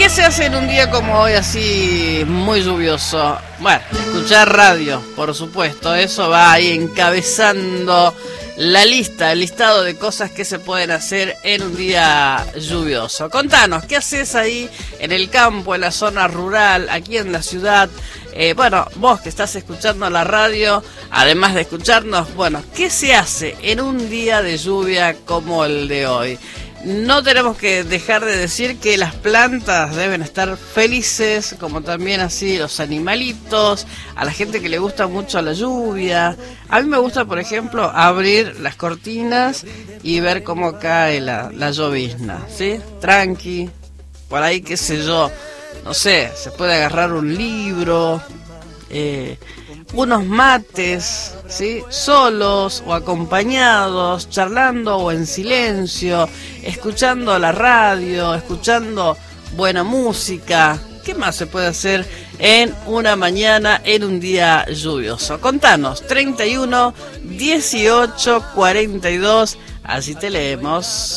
¿Qué se hace en un día como hoy así muy lluvioso? Bueno, escuchar radio, por supuesto, eso va ahí encabezando la lista, el listado de cosas que se pueden hacer en un día lluvioso. Contanos, ¿qué haces ahí en el campo, en la zona rural, aquí en la ciudad? Bueno, vos que estás escuchando la radio, además de escucharnos, bueno, ¿qué se hace en un día de lluvia como el de hoy? No tenemos que dejar de decir que las plantas deben estar felices, como también así los animalitos, a la gente que le gusta mucho la lluvia. A mí me gusta, por ejemplo, abrir las cortinas y ver cómo cae la llovizna, ¿sí? Tranqui, por ahí, qué sé yo, no sé, se puede agarrar un libro, unos mates, ¿sí? Solos o acompañados, charlando o en silencio, escuchando la radio, escuchando buena música. ¿Qué más se puede hacer en una mañana, en un día lluvioso? Contanos, 31 18 42, así te leemos.